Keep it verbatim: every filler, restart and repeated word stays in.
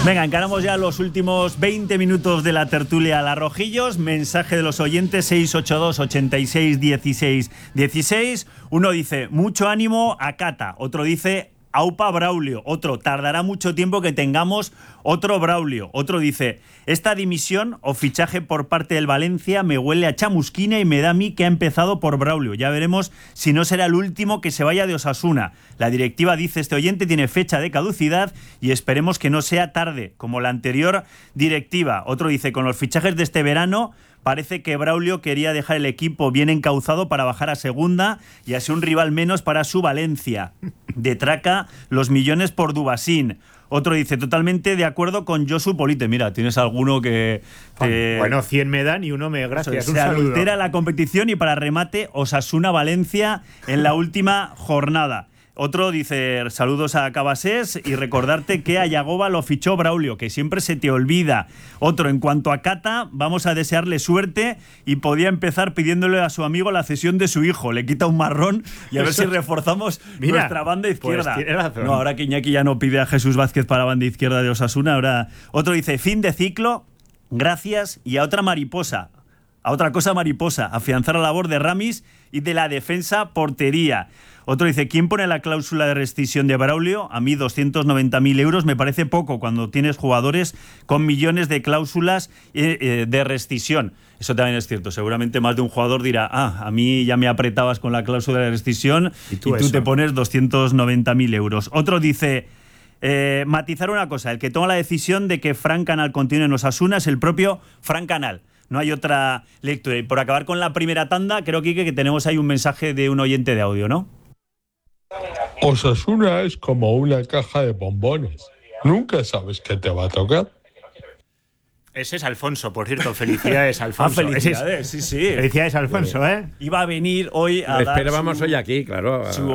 Venga, encaramos ya los últimos veinte minutos de la tertulia a la Rojillos. Mensaje de los oyentes: seis ocho dos, ochenta y seis, dieciséis, dieciséis. Uno dice, mucho ánimo a Cata. Otro dice, aupa Braulio. Otro, tardará mucho tiempo que tengamos otro Braulio. Otro dice, esta dimisión o fichaje por parte del Valencia me huele a chamusquina y me da a mí que ha empezado por Braulio. Ya veremos si no será el último que se vaya de Osasuna. La directiva, dice este oyente, tiene fecha de caducidad y esperemos que no sea tarde, como la anterior directiva. Otro dice, con los fichajes de este verano parece que Braulio quería dejar el equipo bien encauzado para bajar a segunda y así un rival menos para su Valencia. De traca los millones por Dubasín. Otro dice, totalmente de acuerdo con Josu Polite. Mira, tienes alguno que... Te... Bueno, cien me dan y uno me gracias. Se adultera la competición y para remate Osasuna-Valencia en la última jornada. Otro dice, saludos a Cabasés y recordarte que a Yagoba lo fichó Braulio, que siempre se te olvida. Otro, en cuanto a Cata, vamos a desearle suerte y podía empezar pidiéndole a su amigo la cesión de su hijo. Le quita un marrón y a ver si reforzamos Mira, nuestra banda izquierda. Pues no, ahora que Iñaki ya no pide a Jesús Vázquez para banda izquierda de Osasuna, ahora... Otro dice, fin de ciclo, gracias, y a otra mariposa. A otra cosa mariposa, afianzar la labor de Ramis y de la defensa portería. Otro dice, ¿quién pone la cláusula de rescisión de Braulio? A mí doscientos noventa mil euros me parece poco cuando tienes jugadores con millones de cláusulas eh, eh, de rescisión. Eso también es cierto. Seguramente más de un jugador dirá, ah, a mí ya me apretabas con la cláusula de rescisión y tú, y tú te pones doscientos noventa mil euros. Otro dice... Eh, matizar una cosa, el que toma la decisión de que Fran Canal continúe en Osasuna es el propio Fran Canal. No hay otra lectura. Y por acabar con la primera tanda, creo, Quique, que tenemos ahí un mensaje de un oyente de audio, ¿no? Osasuna es como una caja de bombones. Nunca sabes qué te va a tocar. Ese es Alfonso, por cierto. Felicidades, Alfonso. Ah, felicidades, es, sí, sí. Felicidades, Alfonso, ¿eh? Iba a venir hoy a Lo dar esperábamos su, hoy aquí, claro. Su